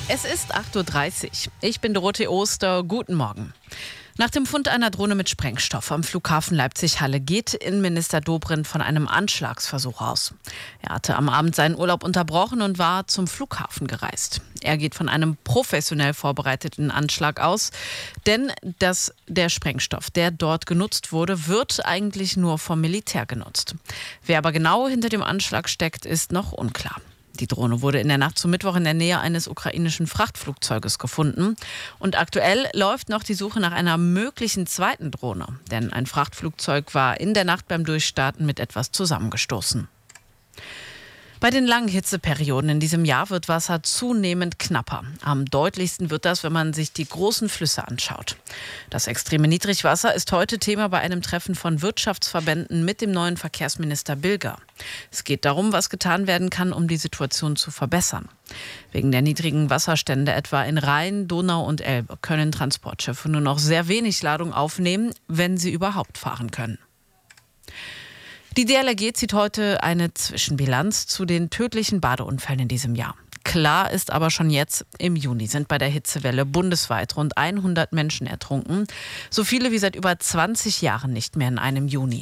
Es ist 8:30 Uhr. Ich bin Dorothee Oster. Guten Morgen. Nach dem Fund einer Drohne mit Sprengstoff am Flughafen Leipzig-Halle geht Innenminister Dobrindt von einem Anschlagsversuch aus. Er hatte am Abend seinen Urlaub unterbrochen und war zum Flughafen gereist. Er geht von einem professionell vorbereiteten Anschlag aus, denn der Sprengstoff, der dort genutzt wurde, wird eigentlich nur vom Militär genutzt. Wer aber genau hinter dem Anschlag steckt, ist noch unklar. Die Drohne wurde in der Nacht zum Mittwoch in der Nähe eines ukrainischen Frachtflugzeuges gefunden. Und aktuell läuft noch die Suche nach einer möglichen zweiten Drohne. Denn ein Frachtflugzeug war in der Nacht beim Durchstarten mit etwas zusammengestoßen. Bei den langen Hitzeperioden in diesem Jahr wird Wasser zunehmend knapper. Am deutlichsten wird das, wenn man sich die großen Flüsse anschaut. Das extreme Niedrigwasser ist heute Thema bei einem Treffen von Wirtschaftsverbänden mit dem neuen Verkehrsminister Bilger. Es geht darum, was getan werden kann, um die Situation zu verbessern. Wegen der niedrigen Wasserstände etwa in Rhein, Donau und Elbe können Transportschiffe nur noch sehr wenig Ladung aufnehmen, wenn sie überhaupt fahren können. Die DLRG zieht heute eine Zwischenbilanz zu den tödlichen Badeunfällen in diesem Jahr. Klar ist aber schon jetzt, im Juni sind bei der Hitzewelle bundesweit rund 100 Menschen ertrunken. So viele wie seit über 20 Jahren nicht mehr in einem Juni.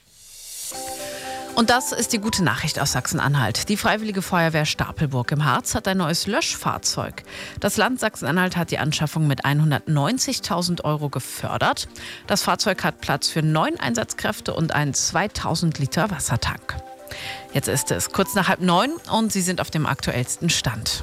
Und das ist die gute Nachricht aus Sachsen-Anhalt. Die Freiwillige Feuerwehr Stapelburg im Harz hat ein neues Löschfahrzeug. Das Land Sachsen-Anhalt hat die Anschaffung mit 190.000 € gefördert. Das Fahrzeug hat Platz für 9 Einsatzkräfte und einen 2000 Liter Wassertank. Jetzt ist es kurz nach 8:30 und Sie sind auf dem aktuellsten Stand.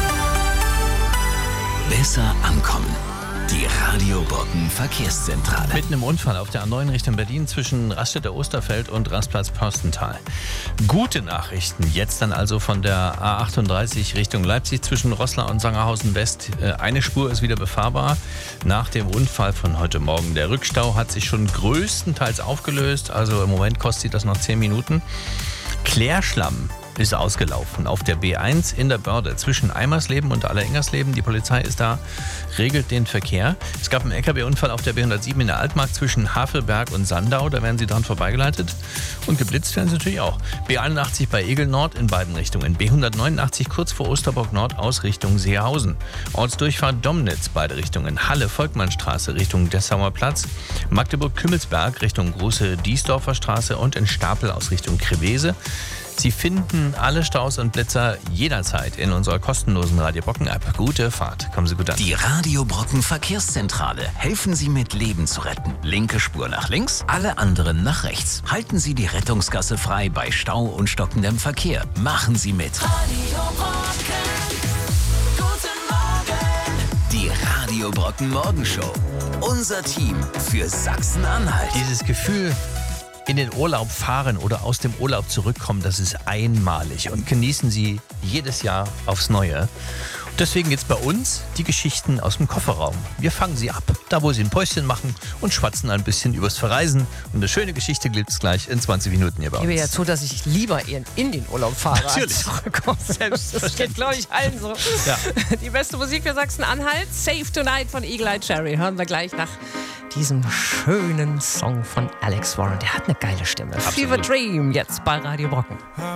Besser ankommen. Die Radio Brocken Verkehrszentrale. Mitten im Unfall auf der A9 Richtung Berlin zwischen Raststätte-Osterfeld und Rastplatz-Pörstental. Gute Nachrichten. Jetzt dann also von der A38 Richtung Leipzig zwischen Roßla und Sangerhausen West. Eine Spur ist wieder befahrbar. Nach dem Unfall von heute Morgen. Der Rückstau hat sich schon größtenteils aufgelöst. Also im Moment kostet das noch 10 Minuten. Klärschlamm ist ausgelaufen auf der B1 in der Börde zwischen Eimersleben und Alleringersleben. Die Polizei ist da, regelt den Verkehr. Es gab einen LKW-Unfall auf der B107 in der Altmark zwischen Havelberg und Sandau. Da werden sie dran vorbeigeleitet. Und geblitzt werden sie natürlich auch. B81 bei Egel Nord in beiden Richtungen. B189 kurz vor Osterburg Nord aus Richtung Seehausen. Ortsdurchfahrt Domnitz beide Richtungen. Halle-Volkmannstraße Richtung Dessauer Platz. Magdeburg-Kümmelsberg Richtung Große Diesdorfer Straße und in Stapel aus Richtung Krevese. Sie finden alle Staus und Blitzer jederzeit in unserer kostenlosen Radio Brocken App. Gute Fahrt. Kommen Sie gut an. Die Radio Brocken Verkehrszentrale. Helfen Sie mit, Leben zu retten. Linke Spur nach links, alle anderen nach rechts. Halten Sie die Rettungsgasse frei bei Stau und stockendem Verkehr. Machen Sie mit. Radio Brocken. Guten Morgen. Die Radio Brocken Morgenshow. Unser Team für Sachsen-Anhalt. Dieses Gefühl, in den Urlaub fahren oder aus dem Urlaub zurückkommen, das ist einmalig und genießen Sie jedes Jahr aufs Neue. Und deswegen jetzt bei uns die Geschichten aus dem Kofferraum. Wir fangen sie ab, da wo Sie ein Päuschen machen und schwatzen ein bisschen übers Verreisen. Und eine schöne Geschichte gibt es gleich in 20 Minuten hier bei uns. Ich gebe ja zu, dass ich lieber in den Urlaub fahre. Natürlich. Als zurückkomme. Das geht, glaube ich, allen so. Ja. Die beste Musik für Sachsen-Anhalt, Save Tonight von Eagle Eye Cherry. Hören wir gleich nach diesem schönen Song von Alex Warren. Der hat eine geile Stimme. Absolut. Fever Dream jetzt bei Radio Brocken.